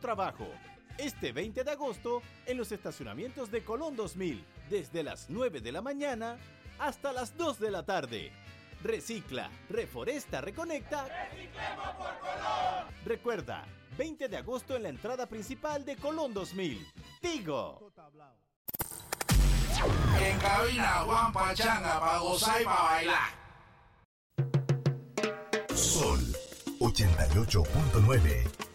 trabajo. Este 20 de agosto en los estacionamientos de Colón 2000, desde las 9 de la mañana hasta las 2 de la tarde. Recicla, reforesta, reconecta. ¡Reciclemos por Colón! Recuerda, 20 de agosto en la entrada principal de Colón 2000. ¡Tigo! En cabina, Juan Pachanga, para gozar y para bailar. Sol 88.9